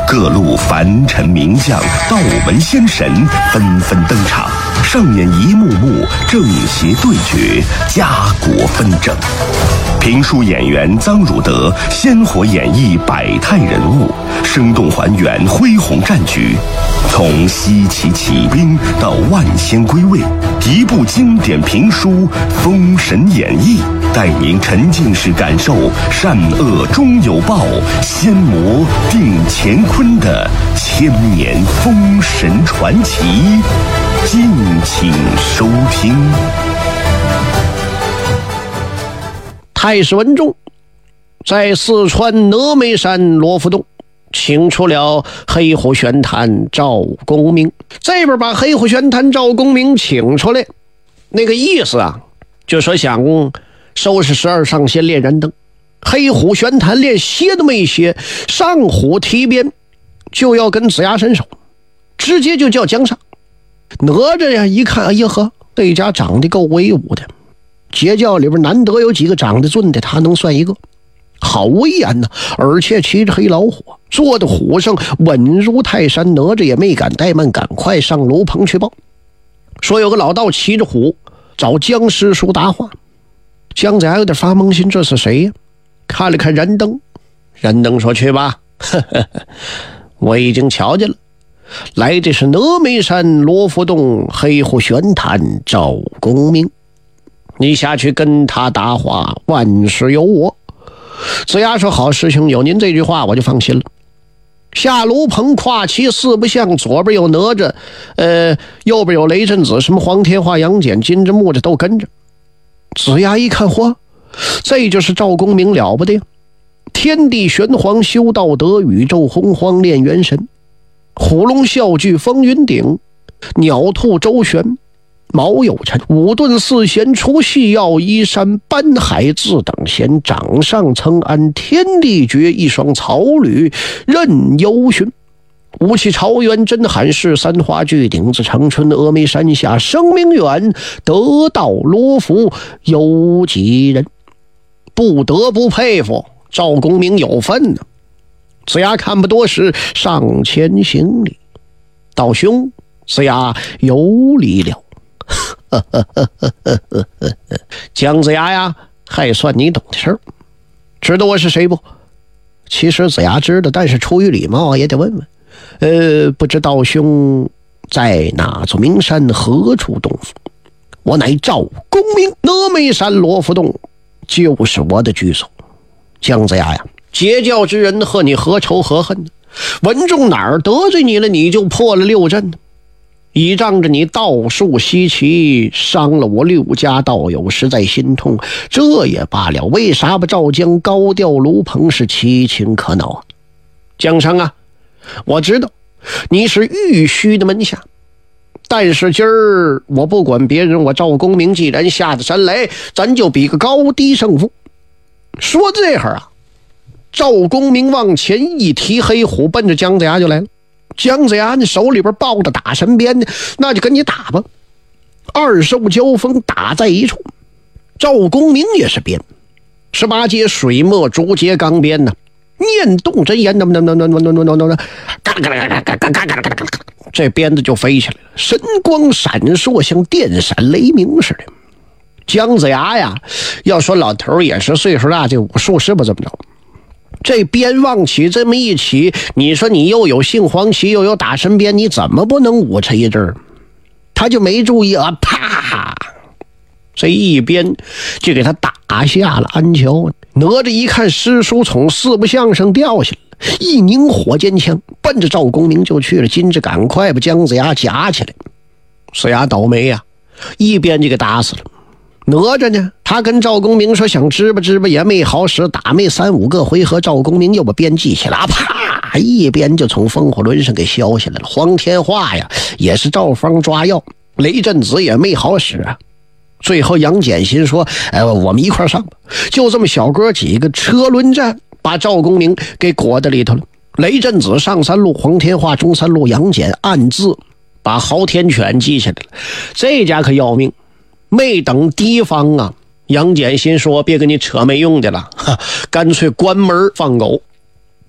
各路凡尘名将、道门仙神纷纷登场，上演一幕幕正邪对决、家国纷争。评书演员臧汝德鲜活演绎百态人物，生动还原恢宏战局。从西岐起兵到万仙归位，一部经典评书《封神演义》，带您沉浸式感受善恶终有报、仙魔定乾坤的千年封神传奇。敬请收听。 太史文仲在四川峨眉山罗浮洞请出了黑虎玄坛赵公明，这边把黑虎玄坛赵公明请出来，那个意思啊，就说想收拾12上仙练燃灯。黑虎玄坛连歇都没歇，上虎提鞭就要跟子牙伸手，直接就叫江上。哪吒呀一看，哎呀呵，这家长得够威武的，截教里边难得有几个长得俊的，他能算一个，好威严呢，而且骑着黑老虎，坐的虎上稳如泰山。哪吒也没敢怠慢，赶快上楼棚去报，说有个老道骑着虎找江师叔答话。江子牙有点发懵心，这是谁呀？看了看燃灯，燃灯说去吧，呵呵呵，我已经瞧见了，来的是峨眉山罗浮洞黑虎玄坛赵公明，你下去跟他答话，万事有我。子牙说好，师兄有您这句话我就放心了。下炉棚跨骑四不像，左边有哪吒，右边有雷震子，什么黄天化、杨戬、金枝木的都跟着。子牙一看，嚯，这就是赵公明，了不得，天地玄黄修道德，宇宙洪荒炼元神，虎龙啸聚风云顶，鸟兔周旋毛有尘，五遁四贤出细药，依山搬海自等闲，掌上曾安天地诀，一双草履任幽寻，武器朝元真罕事，三花聚顶子长春，峨眉山下声名远，得道罗浮有几人。不得不佩服赵公明有分呢。子牙看不多时，上前行礼，道兄，子牙有礼了。姜子牙呀，还算你懂的事儿，知道我是谁不？其实子牙知道，但是出于礼貌也得问问。不知道兄在哪座名山，何处洞府？我乃赵公明，峨眉山罗浮洞就是我的居所。姜子牙呀，截教之人和你何仇何恨呢？文仲哪儿得罪你了，你就破了6阵呢？倚仗着你道术稀奇，伤了我6家道友，实在心痛。这也罢了，为啥把赵江高调炉棚，是其情可恼啊？江上啊，我知道你是玉虚的门下，但是今儿我不管别人，我赵公明既然下的山来，咱就比个高低胜负。说这会儿啊，赵公明往前一提黑虎，奔着姜子牙就来了。姜子牙那手里边抱着打神鞭呢，那就跟你打吧。二兽交锋，打在一处。赵公明也是鞭，18节水墨竹节钢鞭呢，念动真言，这鞭子就飞起来了，神光闪烁，像电闪雷鸣似的。姜子牙呀，要说老头也是岁数大，这武术是不怎么着。这鞭往起这么一起，你说你又有杏黄旗，又有打神鞭，你怎么不能舞这一阵？他就没注意啊，啪！这一鞭就给他打下了鞍桥。哪吒一看师叔从四不像上掉下来，一拧火尖枪，奔着赵公明就去了。金枝赶快把姜子牙夹起来，子牙倒霉呀，一鞭就给打死了。哪吒呢，他跟赵公明说想支吧也没好使，打没3、5个回合，赵公明又把鞭记起来，啪，一鞭就从风火轮上给削下来了。黄天化呀也是照方抓药，雷震子也没好使啊。最后杨戬心说，我们一块上吧。就这么小哥几个车轮战，把赵公明给裹在里头了。雷震子上3路，黄天化中3路，杨戬暗自把昊天犬记下来了。这家可要命，没等敌方啊，杨戬心说别跟你扯没用的了，干脆关门放狗。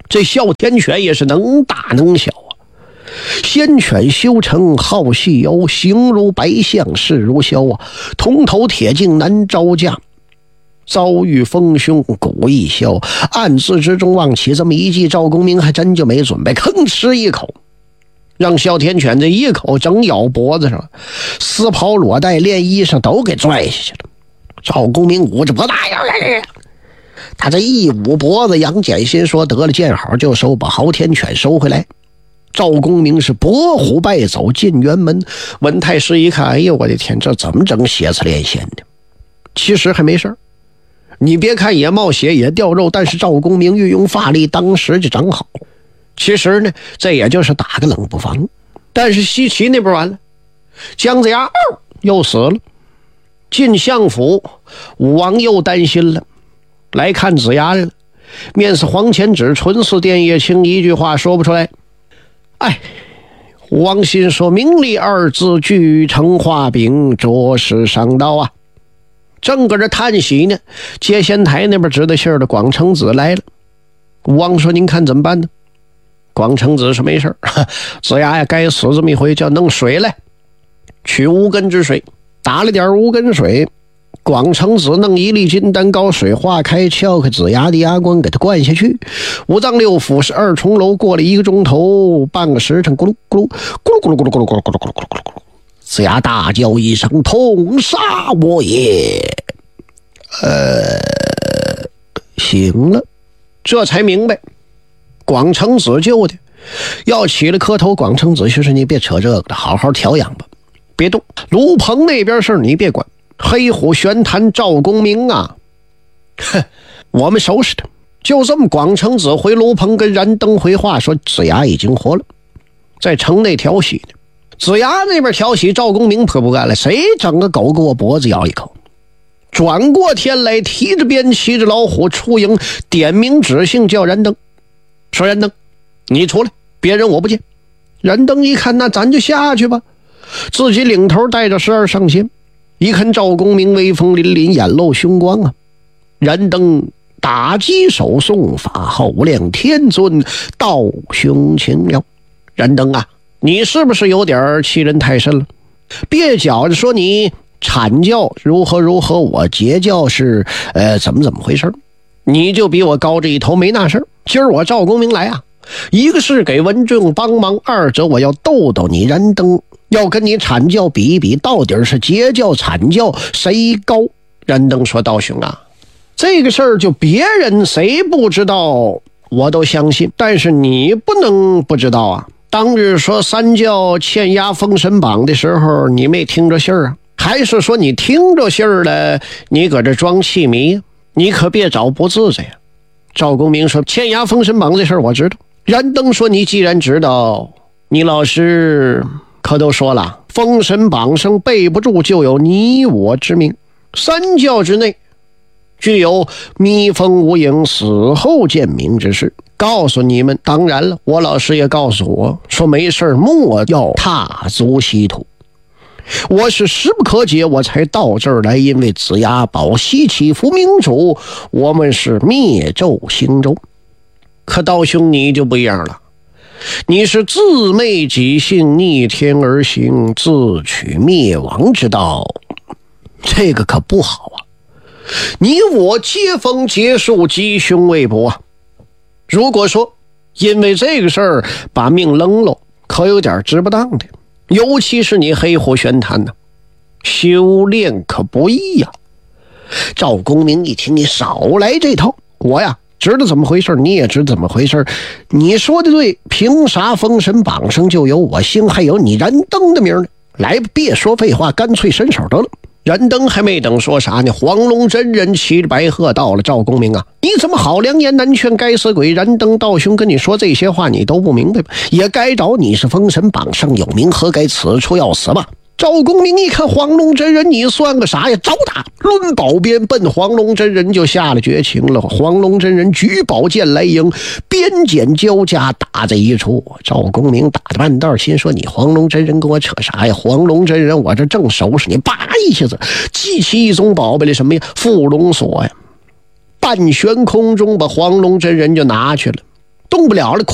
这哮天犬也是能大能小啊。仙犬修成好戏游，形如白象势如枭啊。铜头铁镜难招架，遭遇丰胸骨一削。暗自之中望起这么一计，赵公明还真就没准备，吭吃一口，让哮天犬这一口整咬脖子上，丝袍裸带连衣裳都给拽下去了。赵公明捂着脖子，他这一捂脖子，杨戬心说得了，见好就收，把昊天犬收回来。赵公明是拨虎败走进辕门。文太师一看，哎呦我的天，这怎么整血字连线的？其实还没事儿，你别看也冒血也掉肉，但是赵公明运用法力，当时就整好。其实呢，这也就是打个冷不防。但是西岐那边完了，姜子牙又死了。进相府，武王又担心了，来看子牙来了，面似黄钱纸，唇似电叶青，一句话说不出来。哎，武王心说名利二字俱成画饼，着实伤道啊。正搁这叹息呢，接仙台那边知道信儿的广成子来了。武王说您看怎么办呢？广成子说没事，子牙呀该死这么一回，叫弄水来，取无根之水。打了点无根水，广成子弄一粒金丹膏水化开，撬开子牙的牙关给他灌下去。五脏六腑是二重楼，过了1个钟头，半个时辰，咕噜咕噜咕噜咕噜咕噜咕噜咕噜咕噜咕噜咕噜咕噜咕噜，子牙大叫一声：“痛杀我也！”醒了，这才明白广成子救的。要起了磕头，广成子说：“你别扯这个了，好好调养吧。别动，卢鹏那边事你别管。黑虎玄坛赵公明啊，我们收拾他。”就这么，广成子回卢鹏跟燃灯回话说，子牙已经活了，在城内调戏呢。子牙那边调戏赵公明可不干了，谁整个狗给我脖子咬一口。转过天来，提着鞭骑着老虎出营，点名指姓叫燃灯，说燃灯你出来，别人我不见。燃灯一看，那咱就下去吧，自己领头带着12上仙。一看赵公明威风凛凛，眼露凶光啊！燃灯打击手诵法号亮天尊，道兄请了。燃灯啊，你是不是有点欺人太甚了？别觉着说你阐教如何如何，我截教是怎么回事，你就比我高这一头，没那事儿。今儿我赵公明来啊，一个是给文仲帮忙，二者我要逗逗你燃灯，要跟你阐教比一比，到底是截教阐教谁高。燃灯说，道兄啊，这个事儿就别人谁不知道我都相信，但是你不能不知道啊。当日说三教欠押封神榜的时候，你没听着信儿啊？还是说你听着信儿了，你搁这装气迷？你可别找不自在呀。赵公明说，欠押封神榜这事儿我知道。燃灯说，你既然知道，你老师可都说了，封神榜上背不住就有你我之名，三教之内具有密封无影，死后见明之事。告诉你们，当然了，我老师也告诉我说，没事莫要踏足稀土。我是时不可解，我才到这儿来，因为子牙保西祈福明主，我们是灭纣兴周。可道兄你就不一样了，你是自昧己性，逆天而行，自取灭亡之道，这个可不好啊！你我接风结束，吉凶未卜啊！如果说因为这个事儿把命扔了，可有点值不当的。尤其是你黑虎玄坛呢，修炼可不易呀。赵公明一听，你少来这套，我呀知道怎么回事，你也知道怎么回事。你说的对，凭啥封神榜上就有我姓，还有你燃灯的名呢？来，别说废话，干脆伸手得了。燃灯还没等说啥呢，黄龙真人骑着白鹤到了。赵公明啊，你怎么好良言难劝，该死鬼！燃灯道兄跟你说这些话，你都不明白吧？也该找你是封神榜上有名，何该此处要死吧？赵公明一看黄龙真人，你算个啥呀？找打！抡宝鞭奔黄龙真人就下了绝情了。黄龙真人举宝剑来迎，鞭锏交加打在一处。赵公明打的半道，心说你黄龙真人跟我扯啥呀？黄龙真人我这正收拾你，叭一下子记起一宗宝贝来，什么呀？伏龙锁呀！半悬空中把黄龙真人就拿去了。 动不了了。